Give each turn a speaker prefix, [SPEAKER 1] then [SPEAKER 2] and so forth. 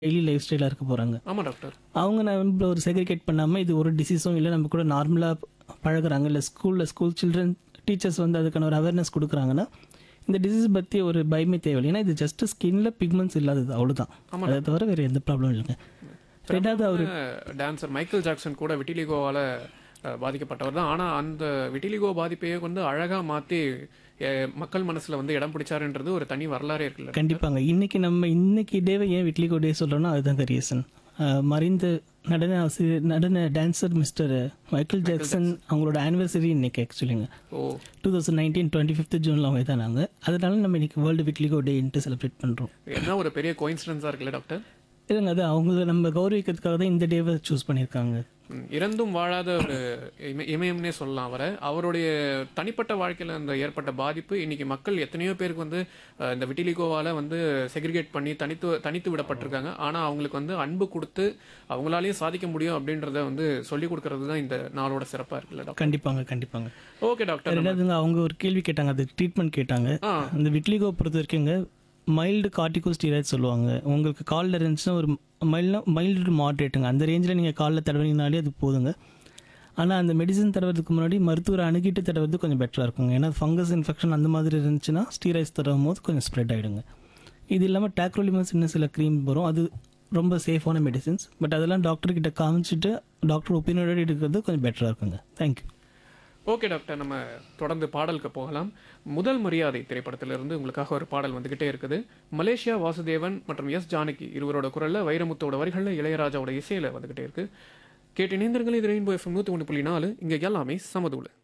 [SPEAKER 1] Daily life ஸ்டைலாக இருக்க போகிறாங்க.
[SPEAKER 2] ஆமா டாக்டர்.
[SPEAKER 1] அவங்க நம்ம ஒரு செக்ரிகேட் பண்ணாமல் இது ஒரு டிசீஸும் இல்லை, நம்ம கூட நார்மலாக பழகுறாங்க, இல்லை ஸ்கூல் சில்ட்ரன் டீச்சர்ஸ் வந்து அதுக்கான ஒரு அவேர்னஸ் கொடுக்குறாங்கன்னா இந்த டிசீஸ் பற்றி ஒரு பயமே தேவையில்லை. ஏன்னா இது ஜஸ்ட் ஸ்கின்ல பிக்மெண்ட்ஸ் இல்லாதது, அவ்வளோதான்.
[SPEAKER 2] ஆமா
[SPEAKER 1] அதை தவிர வேறு எந்த ப்ராப்ளம் இல்லைங்க. ரெண்டாவது அவர்
[SPEAKER 2] டான்சர் மைக்கேல் ஜாக்சன் கூட விட்டிலிகோவால பாதிக்கப்பட்டவர் தான். ஆனா அந்த விட்டிலிகோ பாதிப்பையே வந்து அழகா மாத்தி மக்கள் மனசுல வந்து இடம் பிடிச்சாருன்றது ஒரு தனி வரலாறே இருக்குல்ல.
[SPEAKER 1] கண்டிப்பாங்க. இன்னைக்கு டேவை ஏன் விட்லிகோ டே சொல்கிறோன்னா அதுதான் ரீசன். மறைந்த நடன டான்சர் மிஸ்டர் மைக்கேல் ஜாக்சன் அவங்களோட ஆனிவர்சரி இன்னைக்கு ஆக்சுவலிங்க.
[SPEAKER 2] ஓ
[SPEAKER 1] 2019 25th ஜூனில் அவங்க தான் நாங்கள். அதனால நம்ம இன்னைக்கு வேர்ல்டு விட்லிகோ டேன்ட்டு செலிப்ரேட் பண்ணுறோம்.
[SPEAKER 2] என்ன ஒரு பெரிய கோயின்சிடன்ஸா இருக்குல்ல டாக்டர்.
[SPEAKER 1] இல்லைங்க, அது அவங்க நம்ம கௌரவிக்கிறதுக்காக தான் இந்த டேவை சூஸ் பண்ணியிருக்காங்க.
[SPEAKER 2] இறந்தும் வாழாத ஒரு இமயம்னே சொல்லலாம் அவரை. அவருடைய தனிப்பட்ட வாழ்க்கையில் அந்த ஏற்பட்ட பாதிப்பு இன்னைக்கு மக்கள் எத்தனையோ பேருக்கு வந்து இந்த விட்டிலிகோவால வந்து செக்ரிகேட் பண்ணி தனித்து விடப்பட்டிருக்காங்க. ஆனால் அவங்களுக்கு வந்து அன்பு கொடுத்து அவங்களாலேயும் சாதிக்க முடியும் அப்படின்றத வந்து சொல்லிக் கொடுக்கறது தான் இந்த நாளோட சிறப்பாக இருக்குல்ல டாக்டர்.
[SPEAKER 1] கண்டிப்பாங்க.
[SPEAKER 2] Okay doctor.
[SPEAKER 1] ரெண்டாவதுங்க அவங்க ஒரு கேள்வி கேட்டாங்க, அது ட்ரீட்மெண்ட் கேட்டாங்க. அந்த விட்லிகோ பொறுத்த வரைக்குங்க மைல்டு கார்டிகோஸ்டீராய்டு சொல்லுவாங்க. உங்களுக்கு காலில் இருந்துச்சுன்னா ஒரு மைல்டு டு மாட்ரேட்டுங்க, அந்த ரேஞ்சில் நீங்கள் காலில் தடவினாலே அது போதுங்க. ஆனால் அந்த மெடிசன் தடவுறதுக்கு முன்னாடி மருத்துவரை அணுகிட்டு தடவுறது கொஞ்சம் பெட்டராக இருக்குங்க. ஏன்னா ஃபங்கஸ் இன்ஃபெக்ஷன் அந்த மாதிரி இருந்துச்சுன்னா ஸ்டீராய்ட்ஸ் தடவும் போது கொஞ்சம் ஸ்ப்ரெட் ஆகிடுங்க. இது இல்லாமல் டேக்ரோலிமஸ் இன்னும் சில க்ரீம் வரும், அது ரொம்ப சேஃபான மெடிசின்ஸ். பட் அதெல்லாம் டாக்டர்கிட்ட காமிச்சிட்டு டாக்டர் ஒப்பீனியோட எடுக்கிறது கொஞ்சம் பெட்டராக இருக்குங்க. தேங்க்யூ.
[SPEAKER 2] ஓகே டாக்டர், நம்ம தொடர்ந்து பாடலுக்கு போகலாம். முதல் மரியாதை திரைப்படத்திலிருந்து உங்களுக்காக ஒரு பாடல் வந்துகிட்டே இருக்குது. மலேசியா வாசுதேவன் மற்றும் எஸ் ஜானகி இருவரோட குரல்ல, வைரமுத்தோட வரிகளில், இளையராஜாவோட இசையில வந்துகிட்டே இருக்கு. கேட்டு இணைந்தர்கள். இது ரெயின்போ FM 101.4. இங்க எல்லாமே சமதூளு.